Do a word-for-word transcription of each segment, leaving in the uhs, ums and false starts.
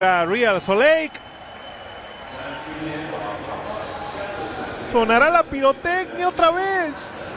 Real Salt Lake. Sonará la pirotecnia otra vez.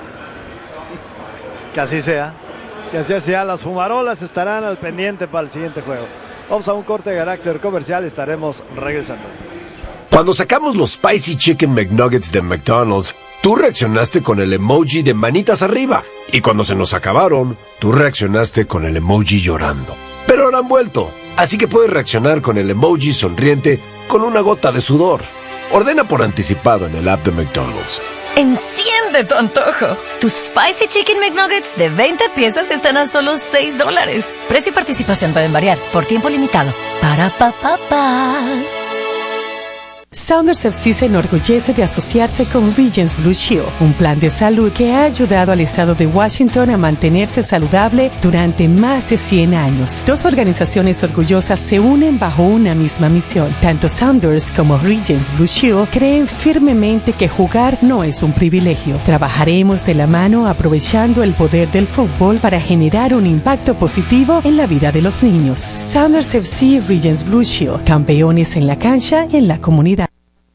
Que así sea. Que así sea. Las fumarolas estarán al pendiente para el siguiente juego. Vamos a un corte de carácter comercial y estaremos regresando. Cuando sacamos los Spicy Chicken McNuggets de McDonald's, tú reaccionaste con el emoji de manitas arriba. Y cuando se nos acabaron, tú reaccionaste con el emoji llorando. Pero ahora han vuelto, así que puedes reaccionar con el emoji sonriente con una gota de sudor. Ordena por anticipado en el app de McDonald's. Enciende tu antojo. Tus Spicy Chicken McNuggets de veinte piezas están a solo seis dólares. Precio y participación pueden variar por tiempo limitado. Para pa pa pa. Sounders F C se enorgullece de asociarse con Regence Blue Shield, un plan de salud que ha ayudado al estado de Washington a mantenerse saludable durante más de cien años. Dos organizaciones orgullosas se unen bajo una misma misión. Tanto Sounders como Regence Blue Shield creen firmemente que jugar no es un privilegio. Trabajaremos de la mano aprovechando el poder del fútbol para generar un impacto positivo en la vida de los niños. Sounders F C y Regence Blue Shield, campeones en la cancha y en la comunidad.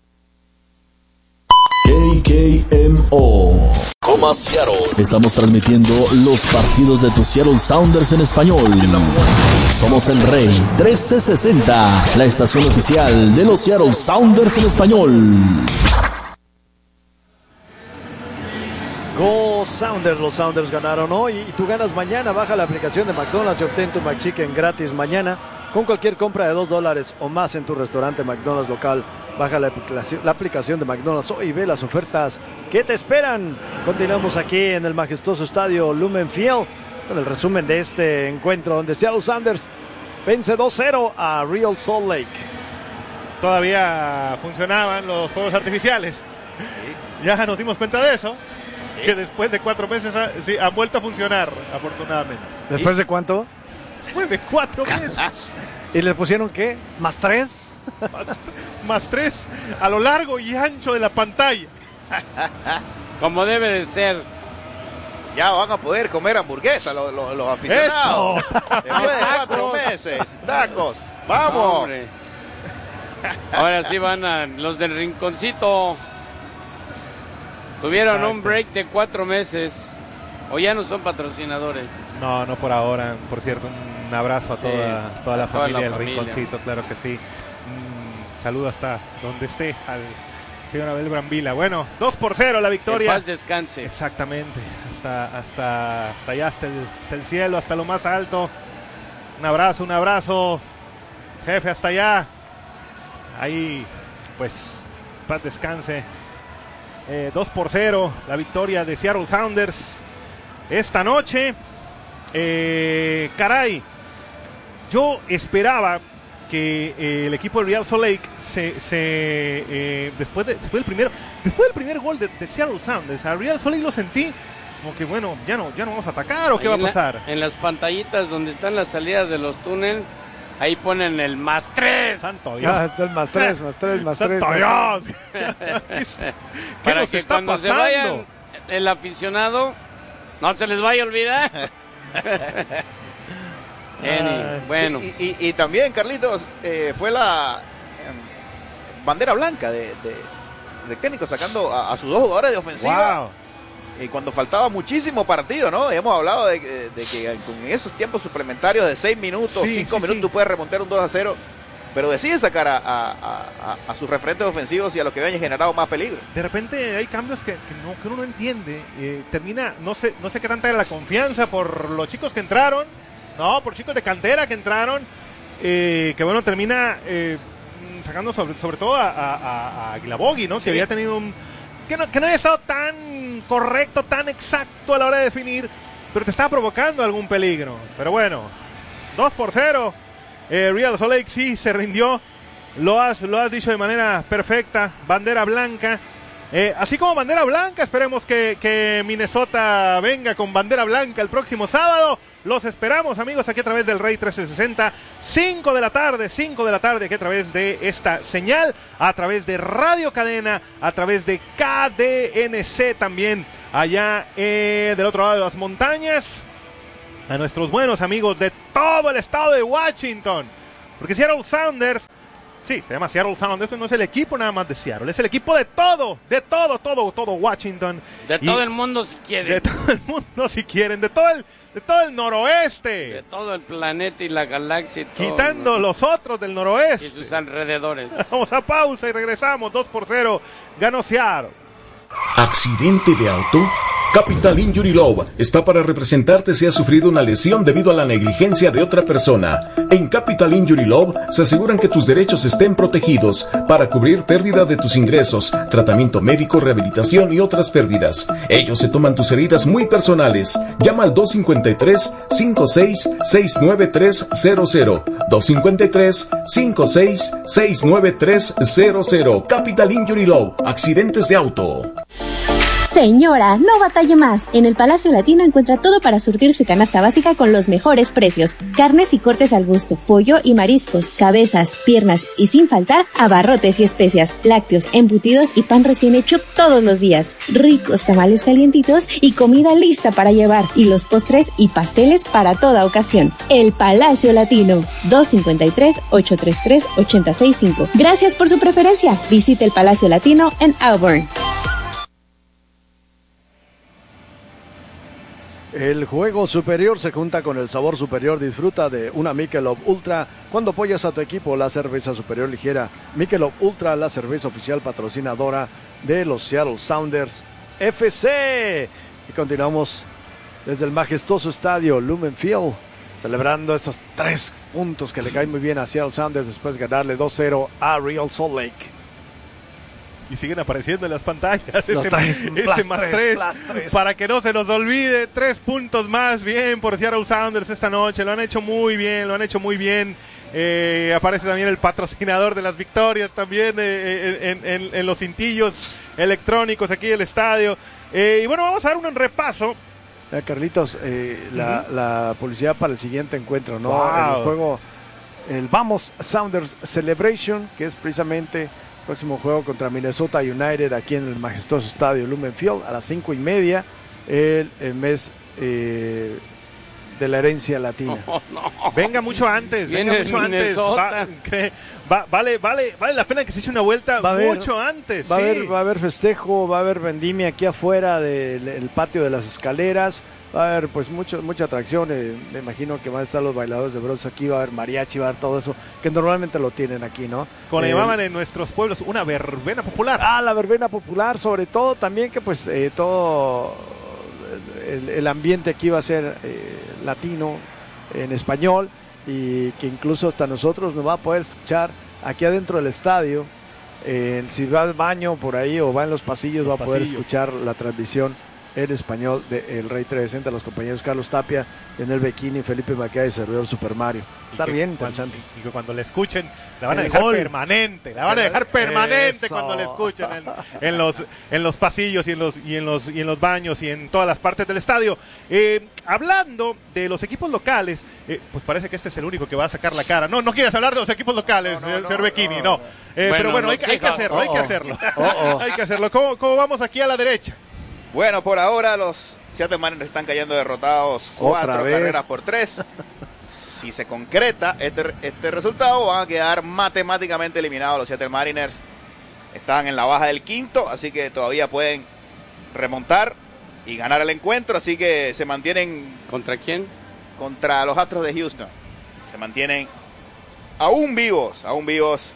K K M O Coma Seattle. Estamos transmitiendo los partidos de tus Seattle Sounders en español. Somos el Rey trece sesenta, la estación oficial de los Seattle Sounders en español. Go Sounders, los Sounders ganaron hoy y tú ganas mañana. Baja la aplicación de McDonald's y obtén tu McChicken gratis mañana con cualquier compra de dos dólares o más en tu restaurante McDonald's local. Baja la aplicación, la aplicación de McDonald's hoy y ve las ofertas que te esperan. Continuamos aquí en el majestuoso estadio Lumen Field con el resumen de este encuentro donde Seattle Sounders vence dos cero a Real Salt Lake. Todavía funcionaban los fuegos artificiales. Sí. Ya nos dimos cuenta de eso. Sí. Que después de cuatro meses ha, sí, han vuelto a funcionar, afortunadamente. ¿Después ¿Sí? de cuánto? Después de cuatro meses. ¿Y le pusieron qué? ¿Más tres? Más, más tres a lo largo y ancho de la pantalla. Como debe de ser. Ya van a poder comer hamburguesa los, los, los aficionados. Después de cuatro meses. Tacos. ¡Vamos! Hombre. Ahora sí van a los del rinconcito. Tuvieron Exacto. un break de cuatro meses. O ya no son patrocinadores. No, no por ahora. Por cierto, un abrazo a sí, toda, toda la toda familia del rinconcito, claro que sí. Un saludo hasta donde esté al señor Abel Brambila. Bueno, dos por cero la victoria. Que paz descanse. Exactamente. Hasta, hasta, hasta allá, hasta el, hasta el cielo, hasta lo más alto. Un abrazo, un abrazo. Jefe, hasta allá. Ahí, pues, paz descanse. Eh, dos por cero la victoria de Seattle Sounders esta noche. Eh, caray, yo esperaba que eh, el equipo de Real Salt Lake se, se eh, después, de, después del primero después del primer gol de, de Seattle Sounders, a Real Salt Lake lo sentí como que bueno, ya no, ya no vamos a atacar o ahí qué va a pasar. La, en las pantallitas donde están las salidas de los túneles, ahí ponen el más tres. Santo Dios. Ya está el más tres, más tres, más tres. Santo Dios. Para que cuando pasando? se vayan el aficionado no se les vaya a olvidar. Any, bueno. Sí, y, y, y también, Carlitos, eh, fue la eh, bandera blanca de, de, de técnico sacando a, a sus dos jugadores de ofensiva. Wow. Y cuando faltaba muchísimo partido, ¿no? Hemos hablado de, de, de que con esos tiempos suplementarios de seis minutos, sí, cinco sí, minutos, sí. tú puedes remontar un dos a cero. Pero decide sacar a, a, a, a sus referentes ofensivos y a los que hayan generado más peligro. De repente hay cambios que, que, no, que uno no entiende. Eh, termina, no sé, no sé qué tanta era la confianza por los chicos que entraron, no, por chicos de cantera que entraron, eh, que bueno, termina eh, sacando sobre, sobre todo a, a, a Aguilabogui, ¿no? Sí. Que había tenido un... Que no, que no había estado tan correcto, tan exacto a la hora de definir, pero te estaba provocando algún peligro. Pero bueno, dos por cero. Eh, Real Salt Lake sí se rindió, lo has, lo has dicho de manera perfecta, bandera blanca, eh, así como bandera blanca, esperemos que, que Minnesota venga con bandera blanca el próximo sábado. Los esperamos, amigos, aquí a través del Rey trece sesenta, cinco de la tarde, cinco de la tarde, aquí a través de esta señal, a través de Radio Cadena, a través de K D N C también, allá eh, del otro lado de las montañas. A nuestros buenos amigos de todo el estado de Washington, Porque Seattle Sounders, sí, se llama Seattle Sounders, no es el equipo nada más de Seattle, es el equipo de todo, de todo, todo, todo Washington. De y todo el mundo si quieren. De todo el mundo si quieren, de todo el, de todo el noroeste. De todo el planeta y la galaxia. Y todo, quitando ¿no? los otros del noroeste. Y sus alrededores. Vamos a pausa y regresamos, dos por cero, ganó Seattle. ¿Accidente de auto? Capital Injury Law está para representarte si has sufrido una lesión debido a la negligencia de otra persona. En Capital Injury Law se aseguran que tus derechos estén protegidos para cubrir pérdida de tus ingresos, tratamiento médico, rehabilitación y otras pérdidas. Ellos se toman tus heridas muy personales. Llama al dos cinco tres, cinco seis, seis nueve tres cero cero. dos cinco tres, cinco seis, seis nueve tres cero cero. Capital Injury Law. Accidentes de auto. Señora, no batalle más. En el Palacio Latino encuentra todo para surtir su canasta básica con los mejores precios. Carnes y cortes al gusto, pollo y mariscos, cabezas, piernas y sin faltar abarrotes y especias, lácteos, embutidos y pan recién hecho todos los días. Ricos tamales calientitos y comida lista para llevar. Y los postres y pasteles para toda ocasión. El Palacio Latino. dos cinco tres, ocho tres tres, ocho seis cinco. Gracias por su preferencia. Visite el Palacio Latino en Auburn. El juego superior se junta con el sabor superior. Disfruta de una Michelob Ultra cuando apoyas a tu equipo. La cerveza superior ligera Michelob Ultra, la cerveza oficial patrocinadora de los Seattle Sounders F C. Y continuamos desde el majestuoso estadio Lumen Field, celebrando estos tres puntos que le caen muy bien a Seattle Sounders después de ganarle dos cero a Real Salt Lake. Y siguen apareciendo en las pantallas los ese, tres, ese plus más tres, tres, plus tres, para que no se nos olvide. Tres puntos más, bien por Seattle Sounders esta noche, lo han hecho muy bien, lo han hecho muy bien. Eh, aparece también el patrocinador de las victorias también eh, en, en, en los cintillos electrónicos aquí del estadio. Eh, y bueno, vamos a dar un repaso. Eh, Carlitos, eh, uh-huh. la, la publicidad para el siguiente encuentro, ¿no? Wow. El juego, el Vamos Sounders Celebration, que es precisamente próximo juego contra Minnesota United aquí en el majestuoso estadio Lumen Field a las cinco y media, el, el mes eh, de la herencia latina. Oh, no. Venga mucho antes, venga mucho antes. Va, que, va, vale, vale, vale la pena que se eche una vuelta va mucho haber, antes. Va, sí. a haber, va a haber festejo, va a haber vendimia aquí afuera del el patio de las escaleras. Va a haber pues mucho, mucha atracción, eh, me imagino que van a estar los bailadores de bronce aquí, va a haber mariachi, va a haber todo eso, que normalmente lo tienen aquí, ¿no? Como le eh, llamaban en nuestros pueblos, una verbena popular. Ah, la verbena popular, sobre todo también que pues eh, todo el, el ambiente aquí va a ser eh, latino, en español, y que incluso hasta nosotros nos va a poder escuchar aquí adentro del estadio, eh, si va al baño por ahí o va en los pasillos, los va a poder pasillos. escuchar la transmisión en español de El Rey trescientos sesenta, los compañeros Carlos Tapia, Daniel Bequini, Felipe Maqueda y servidor Super Mario. Está bien interesante. Y que cuando le escuchen, la van a dejar gol. permanente, la van a dejar permanente Eso. cuando le escuchen en, en los en los pasillos y en los y en los y en los baños y en todas las partes del estadio. Eh, hablando de los equipos locales, eh, pues parece que este es el único que va a sacar la cara. No, no quieres hablar de los equipos locales, no, no, señor no, Bequini, no. no. Eh, bueno, pero bueno, hay, hay que hacerlo, oh, hay que hacerlo, oh, oh. hay que hacerlo. ¿Cómo, ¿Cómo vamos aquí a la derecha? Bueno, por ahora los Seattle Mariners están cayendo derrotados cuatro carreras por tres. Si se concreta este, este resultado, van a quedar matemáticamente eliminados los Seattle Mariners. Están en la baja del quinto, así que todavía pueden remontar y ganar el encuentro. Así que se mantienen... ¿Contra quién? Contra los Astros de Houston. Se mantienen aún vivos, aún vivos.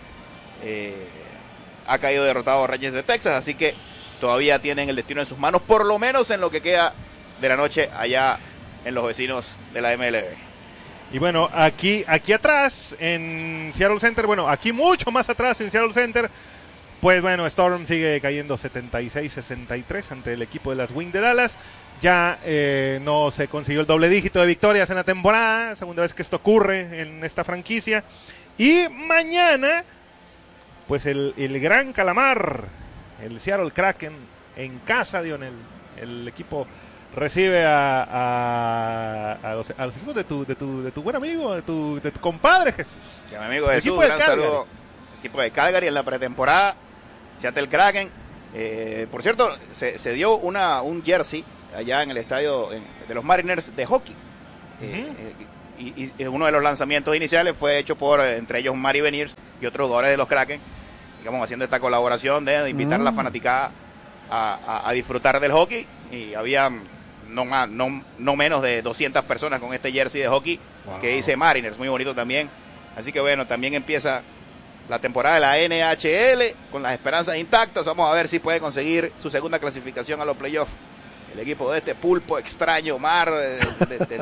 Eh, ha caído derrotado Rangers de Texas, así que todavía tienen el destino en sus manos, por lo menos en lo que queda de la noche allá en los vecinos de la M L B. Y bueno, aquí aquí atrás en Seattle Center, bueno, aquí mucho más atrás en Seattle Center, pues bueno, Storm sigue cayendo setenta y seis sesenta y tres ante el equipo de las Wings de Dallas. Ya eh, no se consiguió el doble dígito de victorias en la temporada, segunda vez que esto ocurre en esta franquicia. Y mañana, pues el, el gran calamar, el Seattle Kraken en casa, Dion, el, el equipo recibe a, a, a, los, a los hijos de tu, de, tu, de tu buen amigo, de tu, de tu compadre Jesús. Sí, mi amigo Jesús, gran saludo. Equipo de Calgary en la pretemporada, Seattle Kraken. Eh, por cierto, se, se dio una un jersey allá en el estadio en, de los Mariners de hockey. Uh-huh. Eh, eh, y, y uno de los lanzamientos iniciales fue hecho por, entre ellos, Mari Beniers y otros jugadores de los Kraken, digamos, haciendo esta colaboración de, de invitar mm. a la fanaticada a, a, a disfrutar del hockey, y había no, más, no, no menos de doscientas personas con este jersey de hockey wow. que dice Mariners, muy bonito también. Así que bueno, también empieza la temporada de la N H L con las esperanzas intactas. Vamos a ver si puede conseguir su segunda clasificación a los playoffs el equipo de este pulpo extraño mar de, de, de, de,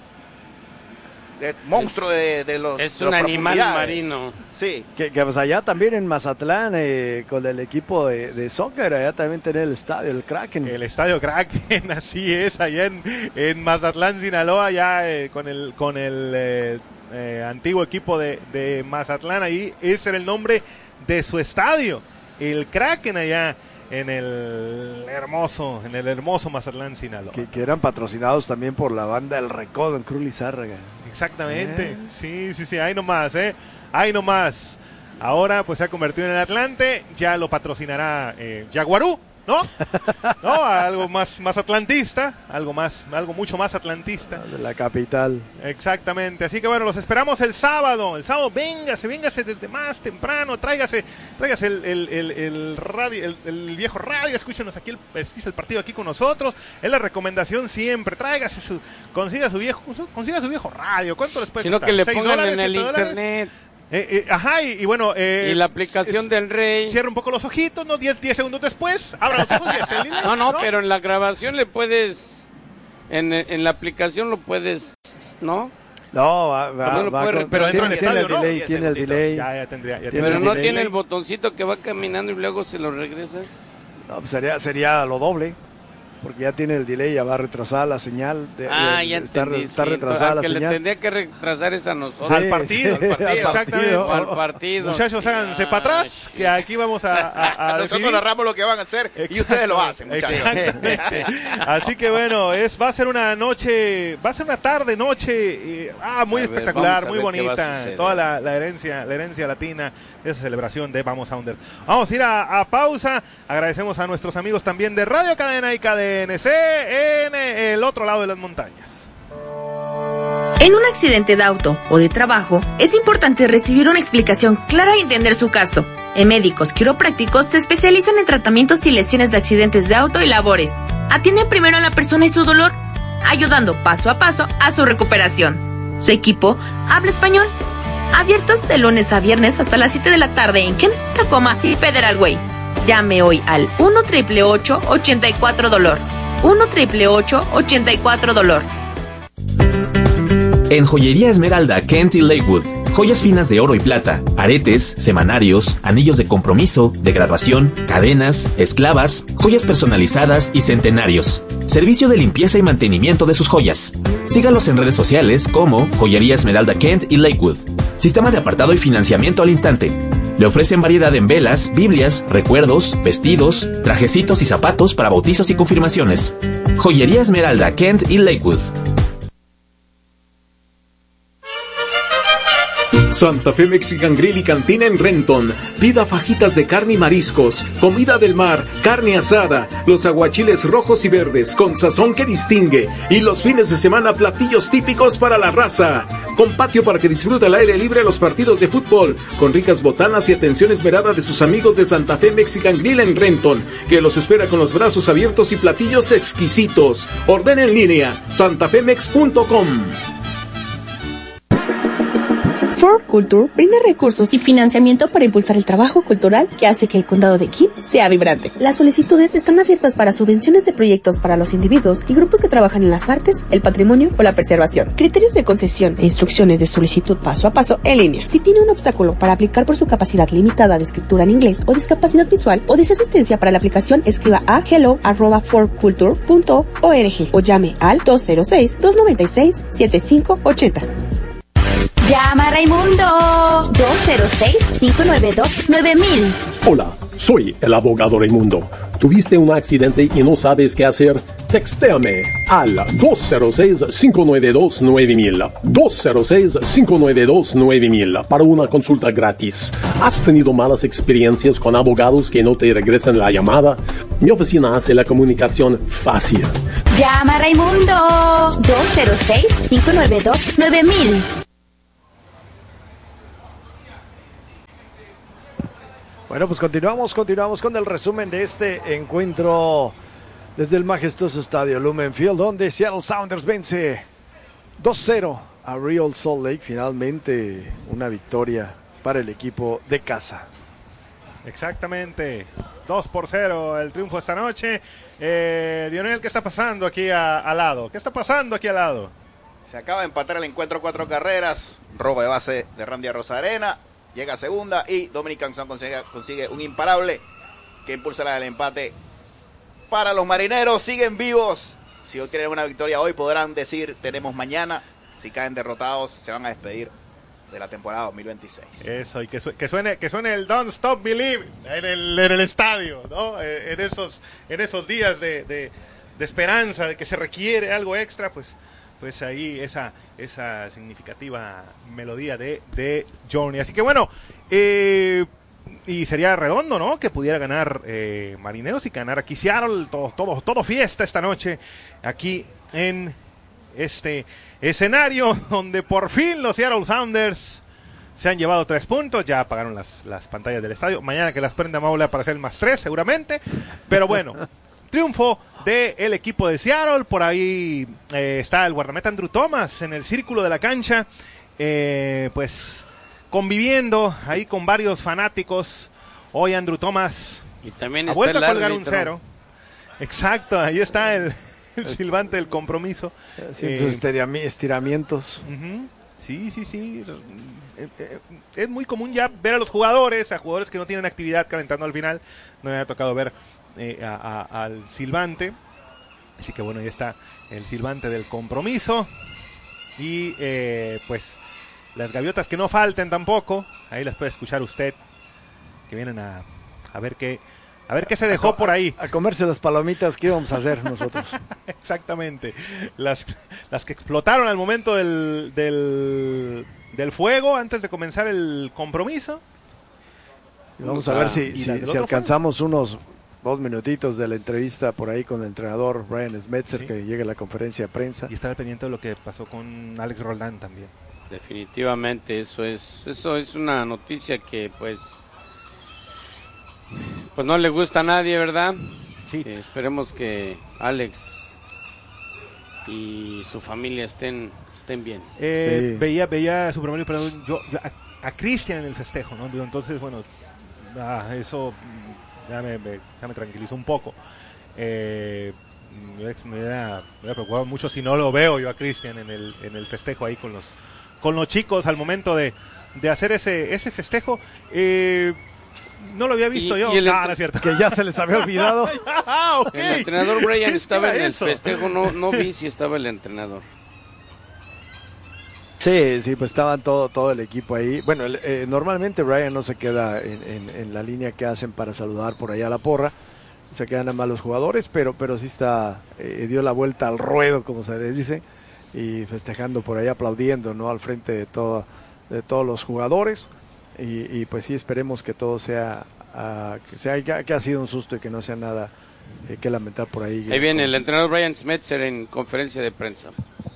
de monstruo de, de los es de un los animal marino. Sí, que, que pues allá también en Mazatlán eh, con el equipo de, de soccer, allá también tiene el estadio, el Kraken. El estadio Kraken, así es, allá en, en Mazatlán, Sinaloa, ya eh, con el con el eh, eh, antiguo equipo de, de Mazatlán, ahí ese era el nombre de su estadio, el Kraken, allá en el hermoso, en el hermoso Mazatlán, Sinaloa. Que, que eran patrocinados también por la banda El Recodo en Cruz Lizárraga. Exactamente, ¿Eh? sí, sí, sí, ahí nomás, eh, ahí nomás. Ahora pues se ha convertido en el Atlante, ya lo patrocinará eh, Jaguarú, ¿no? No, algo más, más atlantista, algo más, algo mucho más atlantista. De la capital. Exactamente, así que bueno, los esperamos el sábado, el sábado véngase, véngase desde más temprano, tráigase, tráigase el, el, el, el radio, el, el viejo radio, escúchenos aquí, el, el partido aquí con nosotros, es la recomendación siempre, tráigase su, consiga su viejo, consiga su viejo radio, ¿cuánto les puede Sino costar? que le pongan dólares, en el dólares? internet. Eh, eh, ajá, y, y bueno... Eh, y la aplicación es, del Rey. Cierra un poco los ojitos, ¿no? diez segundos después, abra los ojos y está en línea. No, no, ¿no? Pero en la grabación le puedes... En, en la aplicación lo puedes... ¿No? No, va, va, no va puede, con, pero tiene, tiene, tiene el ¿no? delay, tiene el delay. Ya, ya tendría, ya pero no delay. tiene el botoncito que va caminando y luego se lo regresas. No, pues sería, sería lo doble. Porque ya tiene el delay, ya va a retrasar la señal. De, ah, de, ya está, entendí. Está sí, retrasada la que señal. le tendría que retrasar es a nosotros. Sí, al partido, sí, al partido, exactamente. Al partido. Muchachos, sí, háganse ah, para atrás, sí. que aquí vamos a, a, a Nosotros decidir. narramos lo que van a hacer y ustedes lo hacen, muchachos. Exactamente. Así que bueno, es va a ser una noche, va a ser una tarde, noche, eh, ah, muy a ver, espectacular, muy ver bonita, toda la, la herencia, la herencia latina de esa celebración de Vamos Sounders. Vamos a ir a, a pausa. Agradecemos a nuestros amigos también de Radio Cadena y K D N C en el otro lado de las montañas. En un accidente de auto o de trabajo, es importante recibir una explicación clara y entender su caso. En Médicos Quiroprácticos se especializan en tratamientos y lesiones de accidentes de auto y labores. Atienden primero a la persona y su dolor, ayudando paso a paso a su recuperación. Su equipo habla español. Abiertos de lunes a viernes hasta las siete de la tarde en Kent, Tacoma y Federal Way. Llame hoy al uno ocho ocho ocho ochenta y cuatro dolor. uno ocho ocho ochenta y cuatro dolor. En Joyería Esmeralda, Kent y Lakewood, joyas finas de oro y plata, aretes, semanarios, anillos de compromiso, de graduación, cadenas, esclavas, joyas personalizadas y centenarios. Servicio de limpieza y mantenimiento de sus joyas. Sígalos en redes sociales como Joyería Esmeralda Kent y Lakewood. Sistema de apartado y financiamiento al instante. Le ofrecen variedad en velas, biblias, recuerdos, vestidos, trajecitos y zapatos para bautizos y confirmaciones. Joyería Esmeralda Kent y Lakewood. Santa Fe Mexican Grill y Cantina en Renton. Pida fajitas de carne y mariscos, comida del mar, carne asada, los aguachiles rojos y verdes con sazón que distingue, y los fines de semana platillos típicos para la raza. Con patio para que disfrute al aire libre los partidos de fútbol, con ricas botanas y atención esmerada de sus amigos de Santa Fe Mexican Grill en Renton, que los espera con los brazos abiertos y platillos exquisitos. Ordena en línea santafemex punto com. For Culture brinda recursos y financiamiento para impulsar el trabajo cultural que hace que el condado de Kent sea vibrante. Las solicitudes están abiertas para subvenciones de proyectos para los individuos y grupos que trabajan en las artes, el patrimonio o la preservación. Criterios de concesión e instrucciones de solicitud paso a paso en línea. Si tiene un obstáculo para aplicar por su capacidad limitada de escritura en inglés o discapacidad visual o desea asistencia para la aplicación, escriba a hello arroba for culture punto org o llame al dos cero seis, dos nueve seis, siete cinco ocho cero. Llama a Raimundo dos cero seis, cinco nueve dos, nueve mil. Hola, soy el abogado Raimundo. ¿Tuviste un accidente y no sabes qué hacer? Textéame al dos cero seis, cinco nueve dos, nueve mil. dos cero seis, cinco nueve dos, nueve mil para una consulta gratis. ¿Has tenido malas experiencias con abogados que no te regresan la llamada? Mi oficina hace la comunicación fácil. Llama a Raimundo dos cero seis, cinco nueve dos, nueve mil. Bueno, pues continuamos, continuamos con el resumen de este encuentro desde el majestuoso estadio Lumen Field, donde Seattle Sounders vence dos cero a Real Salt Lake. Finalmente una victoria para el equipo de casa. Exactamente, dos por cero el triunfo esta noche. Eh, Dionel, ¿qué está pasando aquí a, al lado? ¿Qué está pasando aquí al lado? Se acaba de empatar el encuentro, cuatro carreras, robo de base de Randy Arozarena, llega a segunda y Dominic Canzón consigue, consigue un imparable que impulsará el empate para los marineros. Siguen vivos, si hoy tienen una victoria hoy podrán decir tenemos mañana. Si caen derrotados se van a despedir de la temporada dos mil veintiséis. Eso, y que, su que suene que suene el Don't Stop Believe en el, en el estadio, ¿no? Eh, en esos en esos días de, de, de esperanza, de que se requiere algo extra, pues pues ahí esa esa significativa melodía de, de Journey. Así que bueno, eh, y sería redondo, ¿no? Que pudiera ganar eh, Marineros y ganar aquí Seattle, todo, todo, todo fiesta esta noche aquí en este escenario donde por fin los Seattle Sounders se han llevado tres puntos. Ya apagaron las, las pantallas del estadio. Mañana que las prenda Maule aparecer el más tres seguramente. Pero bueno, triunfo del equipo de Seattle. Por ahí eh, está el guardameta Andrew Thomas en el círculo de la cancha. Eh, pues conviviendo ahí con varios fanáticos. Hoy Andrew Thomas y también ha está vuelto el a colgar árbitro. un cero. Exacto, ahí está el... el silbante del compromiso. Haciendo sus eh, estiramientos. Uh-huh. Sí, sí, sí. Es muy común ya ver a los jugadores, a jugadores que no tienen actividad calentando al final. No me ha tocado ver eh, a, a, al silbante. Así que bueno, ahí está el silbante del compromiso. Y eh, pues las gaviotas que no falten tampoco. Ahí las puede escuchar usted. Que vienen a, a ver qué... A ver qué se dejó por ahí. A comerse las palomitas que íbamos a hacer nosotros. Exactamente. Las, las que explotaron al momento del, del, del fuego antes de comenzar el compromiso. Y vamos a ver si, si, si alcanzamos unos dos minutitos de la entrevista por ahí con el entrenador Brian Schmetzer, sí, que llegue a la conferencia de prensa. Y estar al pendiente de lo que pasó con Alex Roldán también. Definitivamente, eso es, eso es una noticia que pues... Pues no le gusta a nadie, ¿verdad? Sí. Eh, esperemos que Alex y su familia estén estén bien. Eh, sí. Veía veía a su primer perdón, yo, yo a, a Cristian en el festejo, ¿no? Entonces, bueno, ah, eso ya me, me, ya me tranquilizó un poco. Eh, me hubiera, me hubiera preocupado mucho si no lo veo yo a Cristian en el en el festejo ahí con los con los chicos al momento de, de hacer ese ese festejo. Eh, No lo había visto y, yo. Y el no, no es cierto. Que ya se les había olvidado. ah, okay. El entrenador Brian estaba en el eso? festejo, no, no vi si estaba el entrenador. Sí, sí, pues estaban todo todo el equipo ahí. Bueno, el, eh, normalmente Brian no se queda en, en, en la línea que hacen para saludar por allá a la porra. Se quedan nada más los jugadores, pero pero sí está, eh, dio la vuelta al ruedo, como se les dice, y festejando por ahí, aplaudiendo, ¿no? Al frente de, todo, de todos los jugadores. Y, y pues sí, esperemos que todo sea, uh, que, sea que, que ha sido un susto y que no sea nada eh, que lamentar por ahí. Ahí viene el entrenador Brian Schmetzer en conferencia de prensa.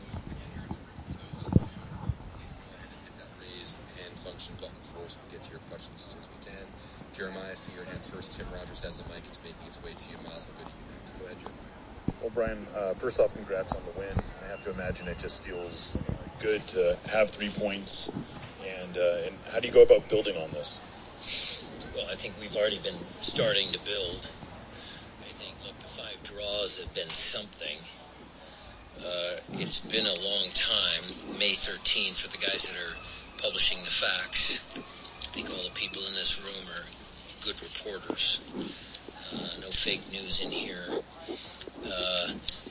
Well, Brian, uh, first off, congrats on the win. I have to imagine it just feels good to have three points. And, uh, and how do you go about building on this? Well, I think we've already been starting to build. I think, look, the five draws have been something. Uh, it's been a long time, May thirteenth, for the guys that are publishing the facts. I think all the people in this room are good reporters. Uh, no fake news in here. Uh,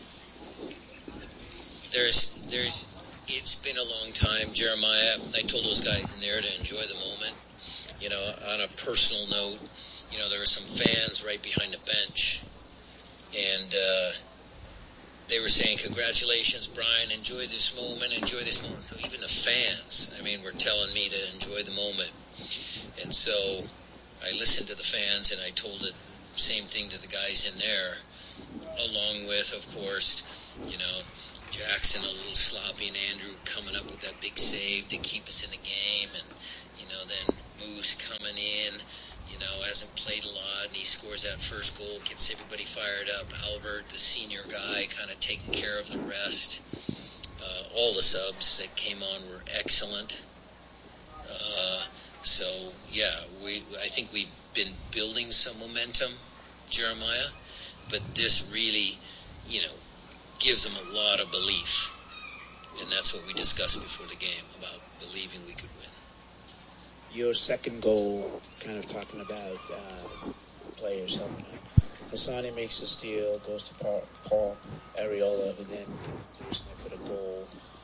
there's, there's, it's been a long time, Jeremiah. I told those guys in there to enjoy the moment. You know, on a personal note, you know, there were some fans right behind the bench, and uh, they were saying, congratulations, Brian, enjoy this moment, enjoy this moment. So even the fans, I mean, were telling me to enjoy the moment. And so I listened to the fans, and I told the same thing to the guys in there, along with, of course, You know, Jackson a little sloppy, and Andrew coming up with that big save to keep us in the game, and you know, then Moose coming in, you know, hasn't played a lot, and he scores that first goal, gets everybody fired up. Albert, the senior guy, kind of taking care of the rest. Uh, all the subs that came on were excellent. Uh, so yeah, we I think we've been building some momentum, Jeremiah, but this really, you know, gives them a lot of belief, and that's what we discussed before the game about believing we could win. Your second goal, kind of talking about uh, players helping out. Hassani makes the steal, goes to Paul, Paul Arriola, who then goes for the goal.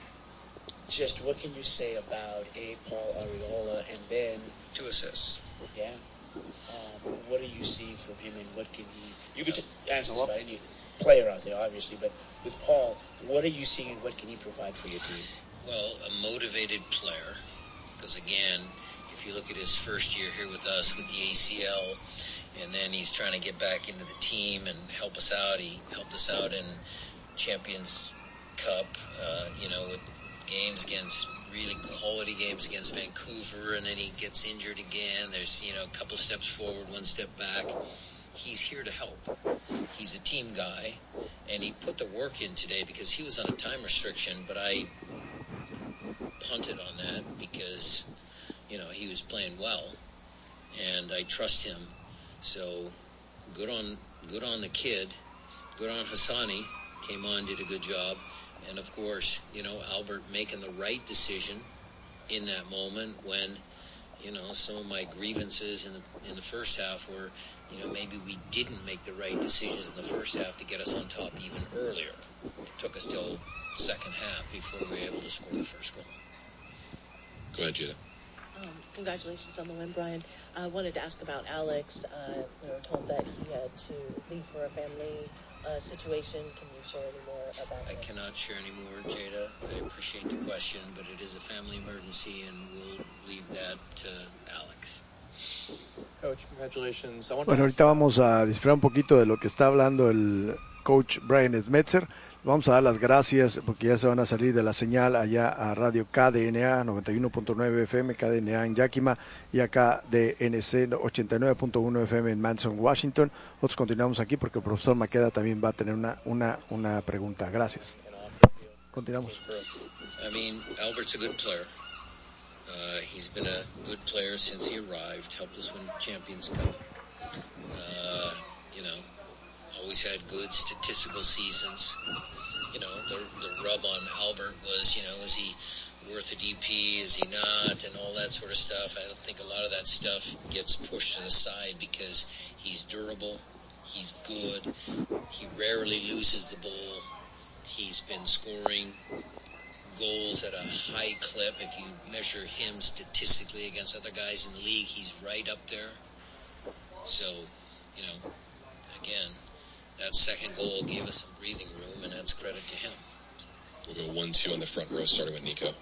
Just what can you say about A. Paul Arriola, and then two assists? Yeah. Um, what do you see from him, and what can he? You could t- answer this about any player out there, obviously, but with Paul, what are you seeing and what can he provide for your team? Well, a motivated player, because again, if you look at his first year here with us with the A C L, and then he's trying to get back into the team and help us out. He helped us out in Champions Cup, uh, you know, with games against really quality games against Vancouver, and then he gets injured again. There's, you know, a couple steps forward, one step back. He's here to help. He's a team guy, and he put the work in today because he was on a time restriction, but I punted on that because, you know, he was playing well, and I trust him. So good on good on the kid, good on Hassani, came on, did a good job, and of course, you know, Albert making the right decision in that moment when, you know, some of my grievances in the in the first half were, you know, maybe we didn't make the right decisions in the first half to get us on top even earlier. It took us till the second half before we were able to score the first goal. Go ahead, Jada. Um, congratulations on the win, Brian. I wanted to ask about Alex. Uh, we were told that he had to leave for a family uh, situation. Can you share any more about I this? cannot share any more, Jada. I appreciate the question, but it is a family emergency, and we'll leave that to Alex. Coach, congratulations. I want Bueno, ahorita vamos a disfrutar un poquito de lo que está hablando el coach Brian Schmetzer. Vamos a dar las gracias porque ya se van a salir de la señal allá a Radio K D N A noventa y uno punto nueve F M, K D N A en Yakima, y acá de N C ochenta y nueve punto uno F M en Manson, Washington. Nosotros continuamos aquí porque el profesor Maqueda también va a tener una, una, una pregunta. Gracias. Continuamos. I mean, Albert's a good player. Uh, he's been a good player since he arrived, helped us win Champions Cup. Uh, you know, always had good statistical seasons. You know, the the rub on Albert was, you know, is he worth a D P, is he not, and all that sort of stuff. I think a lot of that stuff gets pushed to the side because he's durable, he's good, he rarely loses the ball, he's been scoring goals at a high clip. If you measure him statistically against other guys in the league, he's right up there. So, you know, again, that second goal gave us some breathing room, and that's credit to him. We'll go one two on the front row, starting with Nico.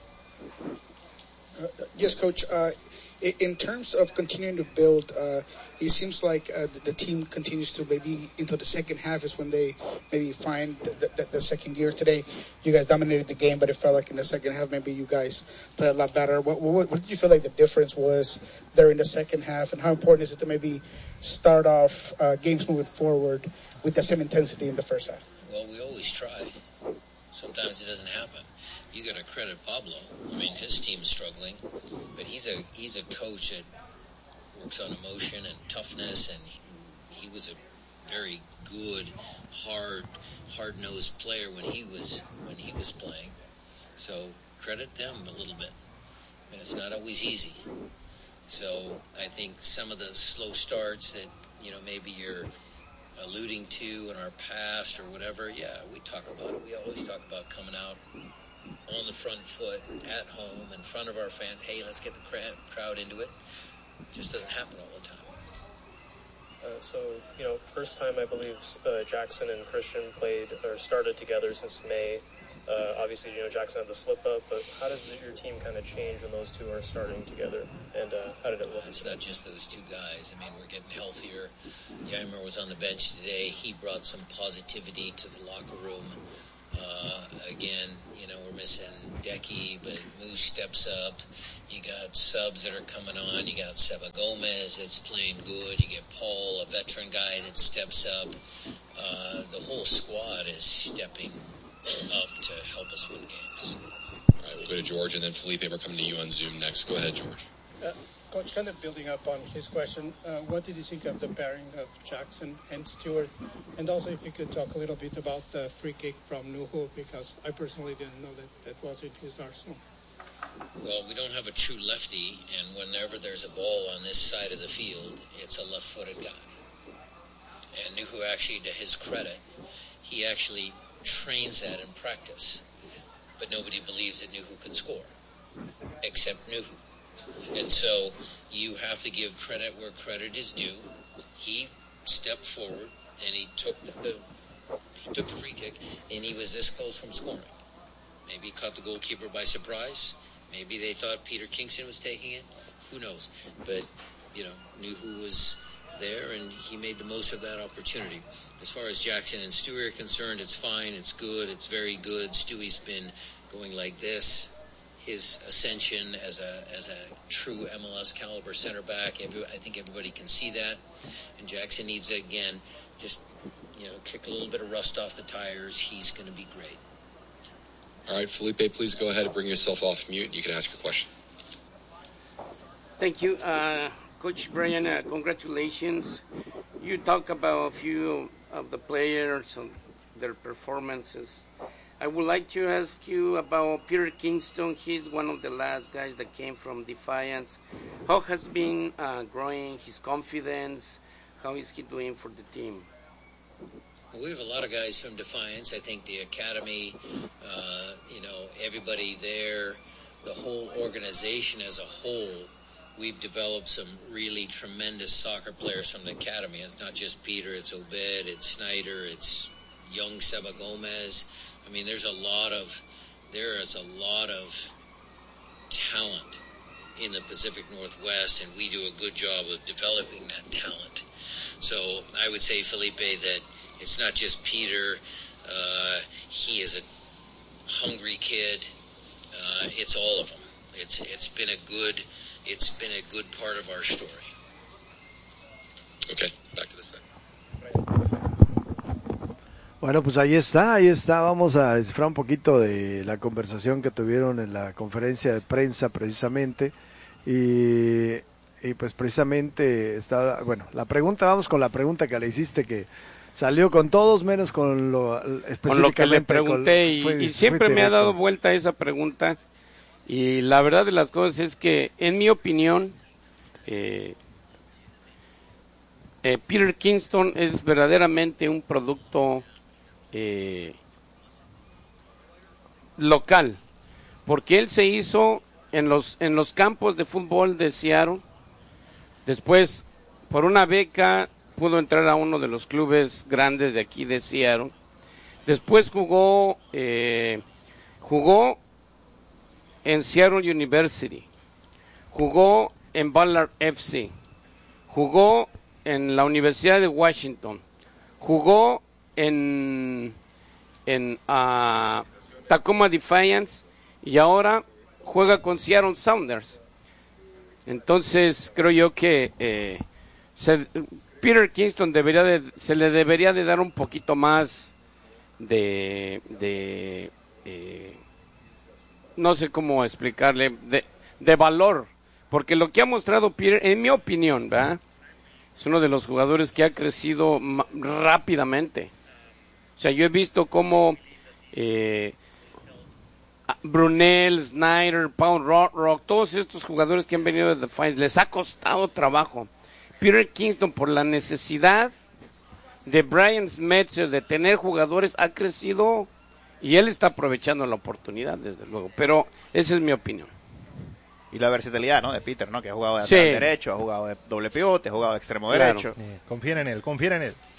Uh, yes, Coach. Uh, in terms of continuing to build, uh, it seems like uh, the, the team continues to maybe into the second half is when they maybe find the, the, the second gear. Today, you guys dominated the game, but it felt like in the second half maybe you guys played a lot better. What, what, what did you feel like the difference was there in the second half, and how important is it to maybe start off uh, games moving forward with the same intensity in the first half? Well, we always try. Sometimes it doesn't happen. You got to credit Pablo. I mean, his team's struggling, but he's a he's a coach that works on emotion and toughness, and he, he was a very good, hard, hard-nosed player when he was when he was playing. So credit them a little bit. I mean, it's not always easy. So I think some of the slow starts that, you know, maybe you're alluding to in our past or whatever, yeah, we talk about it. We always talk about coming out on the front foot at home in front of our fans. Hey, let's get the crowd into it. It just doesn't happen all the time. Uh, so, you know, first time I believe uh, Jackson and Christian played or started together since May. Uh, obviously, you know, Jackson had the slip up, but how does your team kind of change when those two are starting together? And uh, how did it look? It's not just those two guys. I mean, we're getting healthier. Yeimer was on the bench today. He brought some positivity to the locker room. Uh, again, you know, we're missing Decky, but Moose steps up. You got subs that are coming on. You got Seba Gomez that's playing good. You get Paul, a veteran guy that steps up. Uh, the whole squad is stepping up to help us win games. All right, we'll go to George, and then Felipe, we're coming to you on Zoom next. Go ahead, George. Uh, Coach, kind of building up on his question, uh, what did you think of the pairing of Jackson and Stewart? And also, if you could talk a little bit about the free kick from Nuhu, because I personally didn't know that that was in his arsenal. Well, we don't have a true lefty, and whenever there's a ball on this side of the field, it's a left-footed guy. And Nuhu, actually, to his credit, he actually trains that in practice, but nobody believes that Nuhu can score, except Nuhu. And so you have to give credit where credit is due. He stepped forward and he took the he took the free kick, and he was this close from scoring. Maybe he caught the goalkeeper by surprise. Maybe they thought Peter Kingston was taking it. Who knows? But you know, Nuhu was there, and he made the most of that opportunity. As far as Jackson and Stewie are concerned, it's fine, it's good, it's very good. Stewie's been going like this. His ascension as a as a true M L S caliber center back, every, I think everybody can see that. And Jackson needs to, again, just, you know, kick a little bit of rust off the tires. He's going to be great. All right, Felipe, please go ahead and bring yourself off mute, and you can ask your question. Thank you. Uh, Coach Brian, uh, congratulations. You talk about a few of the players and their performances. I would like to ask you about Peter Kingston. He's one of the last guys that came from Defiance. How has been uh, growing his confidence? How is he doing for the team? Well, we have a lot of guys from Defiance. I think the academy, uh, you know, everybody there, the whole organization as a whole, we've developed some really tremendous soccer players from the academy. It's not just Peter, it's Obed, it's Snyder, it's young Seba Gomez. I mean, there's a lot of, there is a lot of talent in the Pacific Northwest, and we do a good job of developing that talent. So I would say, Felipe, that it's not just Peter. Uh, he is a hungry kid. Uh, it's all of them. It's it's been a good it's been a good part of our story. Okay, back to this thing. Bueno, pues ahí está, ahí está. Vamos a descifrar un poquito de la conversación que tuvieron en la conferencia de prensa precisamente. Y, y pues precisamente está, bueno, la pregunta, vamos con la pregunta que le hiciste, que salió con todos menos con lo específicamente. Con lo que le pregunté con, y, fue, y siempre me ha dado vuelta esa pregunta. Y la verdad de las cosas es que, en mi opinión, eh, eh, Peter Kingston es verdaderamente un producto Eh, local, porque él se hizo en los en los campos de fútbol de Seattle. Después, por una beca, pudo entrar a uno de los clubes grandes de aquí de Seattle. Después jugó eh, jugó en Seattle University, jugó en Ballard F C, jugó en la Universidad de Washington, jugó en en uh, Tacoma Defiance, y ahora juega con Seattle Sounders. Entonces creo yo que eh, se, Peter Kingston debería de, se le debería de dar un poquito más de, de eh, no sé cómo explicarle, de, de valor, porque lo que ha mostrado Peter, en mi opinión, ¿verdad?, es uno de los jugadores que ha crecido ma- rápidamente. O sea, yo he visto cómo eh, Brunel, Snyder, Paul Rock, todos estos jugadores que han venido de Defiance, les ha costado trabajo. Peter Kingston, por la necesidad de Brian Schmetzer de tener jugadores, ha crecido, y él está aprovechando la oportunidad, desde luego. Pero esa es mi opinión. Y la versatilidad, ¿no?, de Peter, ¿no?, que ha jugado de sí. lateral derecho, ha jugado de doble pivote, ha jugado de extremo claro. derecho. Eh, confíen en él, confíen en él.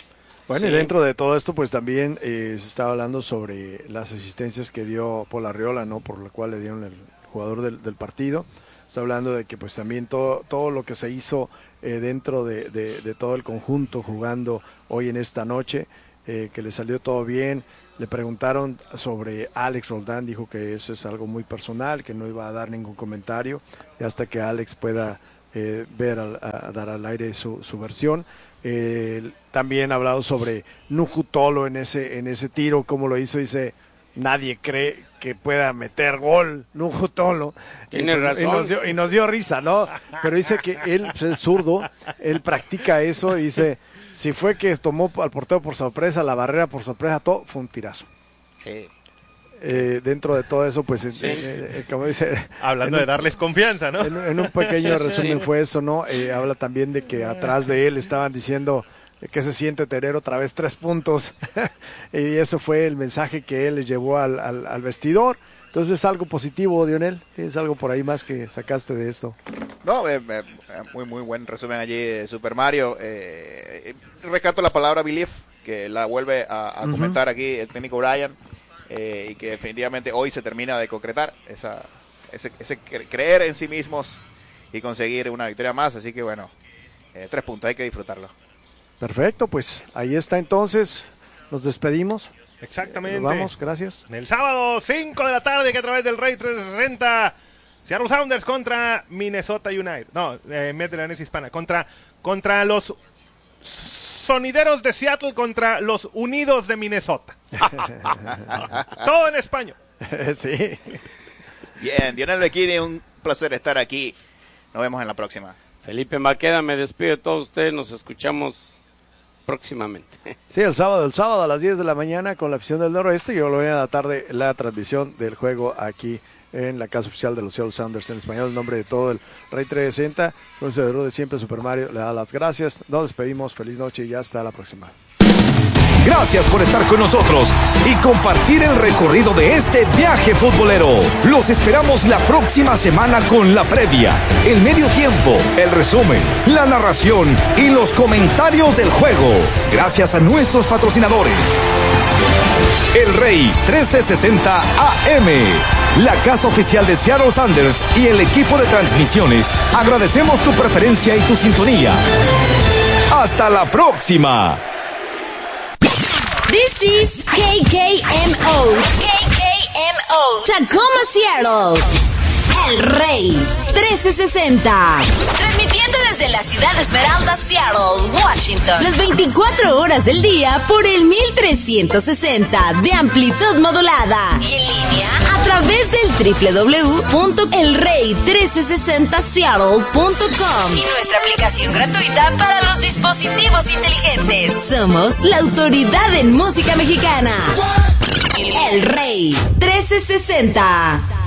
Bueno, Sí. y dentro de todo esto, pues también eh, se estaba hablando sobre las asistencias que dio Paul Arriola, ¿no? Por la cual le dieron el jugador del, del partido. Está hablando de que pues también todo, todo lo que se hizo eh, dentro de, de, de todo el conjunto jugando hoy en esta noche, eh, que le salió todo bien. Le preguntaron sobre Alex Roldán, dijo que eso es algo muy personal, que no iba a dar ningún comentario, y hasta que Alex pueda eh, ver, al, a, a dar al aire su, su versión. Eh, también ha hablado sobre Nuhu Tolo en ese, en ese tiro, cómo lo hizo, dice, nadie cree que pueda meter gol Nuhu Tolo. Tiene y, razón. Y nos, dio, y nos dio risa, ¿no? Pero dice que él pues, es zurdo, él practica eso, y dice, si fue que tomó al portero por sorpresa, la barrera por sorpresa, todo fue un tirazo. Sí. Eh, dentro de todo eso, pues, sí. eh, eh, como dice... Hablando un, de darles confianza, ¿no? En, en un pequeño Sí, sí, resumen sí. fue eso, ¿no? Eh, habla también de que atrás de él estaban diciendo que se siente tener otra vez tres puntos. Y eso fue el mensaje que él le llevó al, al, al vestidor. Entonces es algo positivo, Dionel. Es algo por ahí más que sacaste de esto. No, eh, eh, muy muy buen resumen allí de Super Mario. Eh, rescato la palabra belief, que la vuelve a, a Ujú. comentar aquí el técnico Brian, eh, y que definitivamente hoy se termina de concretar esa, ese, ese cre- creer en sí mismos y conseguir una victoria más. Así que bueno, eh, tres puntos, hay que disfrutarlo. Perfecto, pues ahí está entonces. Nos despedimos. Exactamente. Nos vamos, gracias. El sábado, cinco de la tarde, que a través del Rey trescientos sesenta, Seattle Sounders contra Minnesota United. No, eh, en vez de la N S hispana. Contra, contra los sonideros de Seattle contra los unidos de Minnesota. Todo en español. Sí. Bien, Dionel Bequini, un placer estar aquí. Nos vemos en la próxima. Felipe Maqueda, me despido de todos ustedes. Nos escuchamos próximamente. Sí, el sábado, el sábado a las diez de la mañana con la afición del Noroeste, y luego a la tarde la transmisión del juego aquí en la casa oficial de los Seattle Sounders en español. En nombre de todo el Rey trescientos sesenta, con su de siempre, Super Mario, le da las gracias. Nos despedimos, feliz noche y hasta la próxima. Gracias por estar con nosotros y compartir el recorrido de este viaje futbolero. Los esperamos la próxima semana con la previa, el medio tiempo, el resumen, la narración y los comentarios del juego. Gracias a nuestros patrocinadores. El Rey trescientos sesenta A M, la casa oficial de Seattle Sounders y el equipo de transmisiones. Agradecemos tu preferencia y tu sintonía. Hasta la próxima. This is K K M O. K K M O. Tacoma, Seattle. El Rey trescientos sesenta. Transmitiendo desde la ciudad de Esmeralda, Seattle, Washington. Las veinticuatro horas del día por el mil trescientos sesenta de amplitud modulada. Y en línea a través del doble u doble u doble u punto el rey trescientos sesenta seattle punto com y nuestra aplicación gratuita para los dispositivos inteligentes. Somos la autoridad en música mexicana. El Rey trescientos sesenta.